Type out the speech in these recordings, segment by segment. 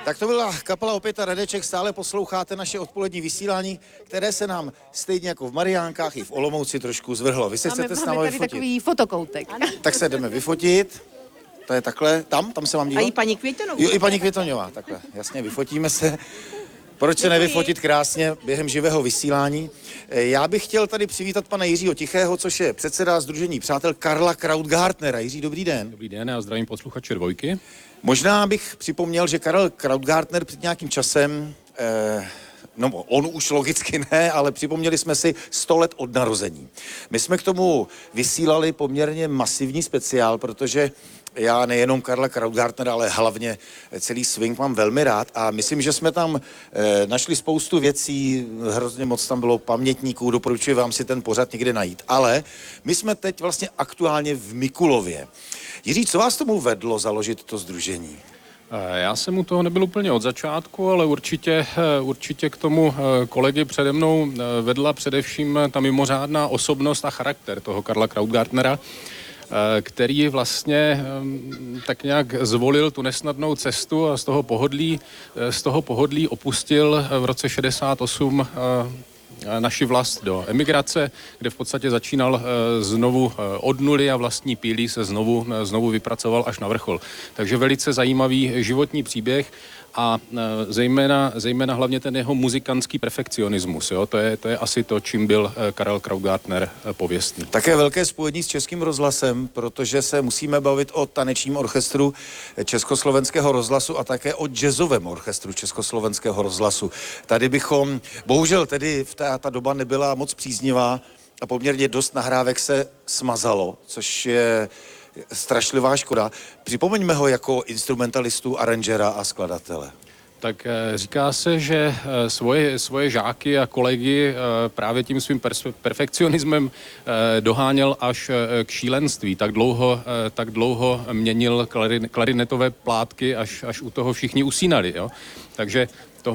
Tak to byla kapela Opět a Radeček, stále posloucháte naše odpolední vysílání, které se nám stejně jako v Mariánkách i v Olomouci trošku zvrhlo. Vy se chcete s námi tady vyfotit? takový fotokoutek. Tak se jdeme vyfotit. To je takhle, tam se mám dívat? A i paní Květonová. Jo, i paní Květoňová, takhle, jasně, vyfotíme se. Proč se nevyfotit krásně během živého vysílání? Já bych chtěl tady přivítat pana Jiřího Tichého, což je předseda Sdružení přátel Karla Krautgartnera. Jiří, dobrý den. Dobrý den, já zdravím posluchače Dvojky. Možná bych připomněl, že Karel Krautgartner před nějakým časem, no on už logicky ne, ale připomněli jsme si 100 let od narození. My jsme k tomu vysílali poměrně masivní speciál, protože já nejenom Karla Krautgartnera, ale hlavně celý swing mám velmi rád a myslím, že jsme tam našli spoustu věcí, hrozně moc tam bylo pamětníků, doporučuji vám si ten pořad někde najít. Ale my jsme teď vlastně aktuálně v Mikulově. Jiří, co vás tomu vedlo založit to sdružení? Já jsem u toho nebyl úplně od začátku, ale určitě k tomu kolegy přede mnou vedla především ta mimořádná osobnost a charakter toho Karla Krautgartnera, který vlastně tak nějak zvolil tu nesnadnou cestu a z toho pohodlí opustil v roce 68 naši vlast do emigrace, kde v podstatě začínal znovu od nuly a vlastní pílí se znovu vypracoval až na vrchol. Takže velice zajímavý životní příběh a zejména hlavně ten jeho muzikantský perfekcionismus. Jo? To je asi to, čím byl Karel Krautgartner pověstný. Také velké spojení s Českým rozhlasem, protože se musíme bavit o tanečním orchestru Československého rozhlasu a také o jazzovém orchestru Československého rozhlasu. Tady bychom, bohužel tedy ta doba nebyla moc příznivá a poměrně dost nahrávek se smazalo, což je strašlivá škoda. Připomeňme ho jako instrumentalistu, aranžera a skladatele. Tak říká se, že svoje žáky a kolegy právě tím svým perfekcionismem doháněl až k šílenství. Tak dlouho měnil klarinetové plátky, až u toho všichni usínali. Jo? Takže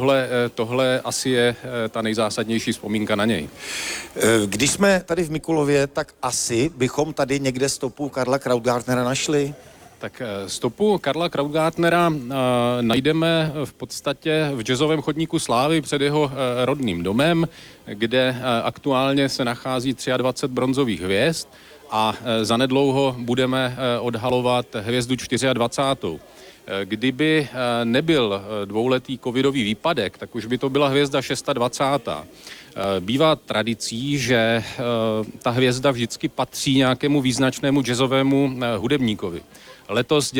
tohle asi je ta nejzásadnější vzpomínka na něj. Když jsme tady v Mikulově, tak asi bychom tady někde stopu Karla Krautgartnera našli? Tak stopu Karla Krautgartnera najdeme v podstatě v jazzovém chodníku slávy před jeho rodným domem, kde aktuálně se nachází 23 bronzových hvězd a zanedlouho budeme odhalovat hvězdu 24. Kdyby nebyl dvouletý covidový výpadek, tak už by to byla hvězda 26. Bývá tradicí, že ta hvězda vždycky patří nějakému význačnému jazzovému hudebníkovi. Letos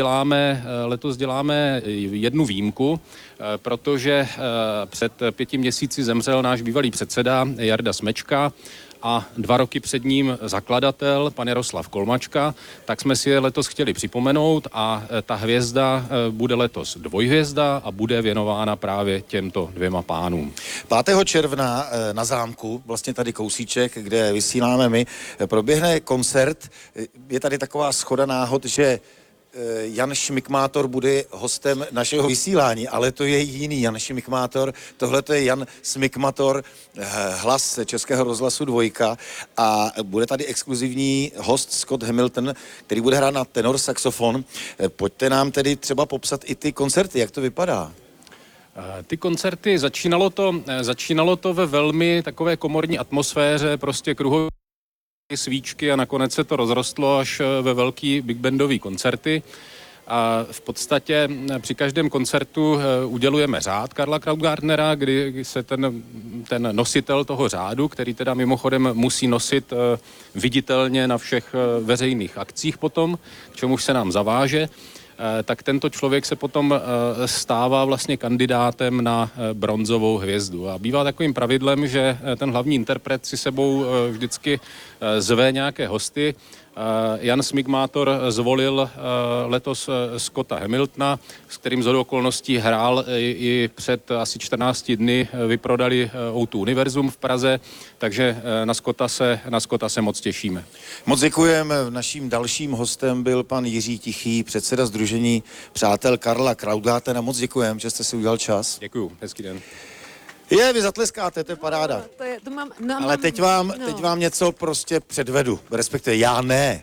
děláme jednu výjimku, protože před 5 měsíci zemřel náš bývalý předseda Jarda Smečka a 2 roky před ním zakladatel, pan Jaroslav Kolmačka, tak jsme si je letos chtěli připomenout a ta hvězda bude letos dvojhvězda a bude věnována právě těmto 2 pánům. 5. června na zámku, vlastně tady kousíček, kde vysíláme my, proběhne koncert. Je tady taková shoda náhod, že Jan Šmikmátor bude hostem našeho vysílání, ale to je jiný Jan Šmikmátor, tohle to je Jan Smikmator, hlas Českého rozhlasu Dvojka a bude tady exkluzivní host Scott Hamilton, který bude hrát na tenor saxofon. Pojďte nám tedy třeba popsat i ty koncerty, jak to vypadá. Ty koncerty, začínalo to ve velmi takové komorní atmosféře, prostě kruhově svíčky a nakonec se to rozrostlo až ve velký big bandový koncerty. A v podstatě při každém koncertu udělujeme řád Karla Krautgartnera, kdy se ten nositel toho řádu, který teda mimochodem musí nosit viditelně na všech veřejných akcích potom, k čemuž se nám zaváže, tak tento člověk se potom stává vlastně kandidátem na bronzovou hvězdu. A bývá takovým pravidlem, že ten hlavní interpret si sebou vždycky zve nějaké hosty. Jan Smikmátor zvolil letos Scotta Hamiltona, s kterým shodou okolností hrál i před asi 14 dny, vyprodali O2 Univerzum v Praze, takže na Scotta se moc těšíme. Moc děkujeme. Naším dalším hostem byl pan Jiří Tichý, předseda Sdružení přátel Karla Krautgartnera. Moc děkujeme, že jste si udělal čas. Děkuju, hezký den. Vy zatleskáte, to je paráda. To mám, Ale teď vám něco prostě předvedu, respektive já ne.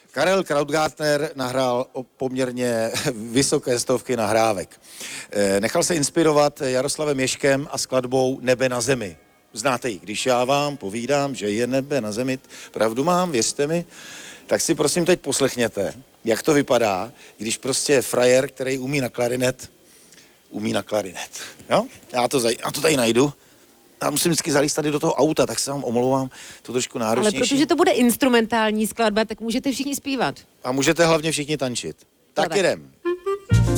Karel Krautgartner nahrál poměrně vysoké stovky nahrávek. Nechal se inspirovat Jaroslavem Ježkem a skladbou Nebe na zemi. Znáte ji, když já vám povídám, že je nebe na zemi, pravdu mám, věřte mi. Tak si prosím teď poslechněte, jak to vypadá, když prostě frajer, který umí na klarinet. Jo? Já to tady najdu. Já musím vždycky zalíst tady do toho auta, tak se vám omlouvám, to trošku náročnější. Ale protože to bude instrumentální skladba, tak můžete všichni zpívat. A můžete hlavně všichni tančit. Tak tak. jdem.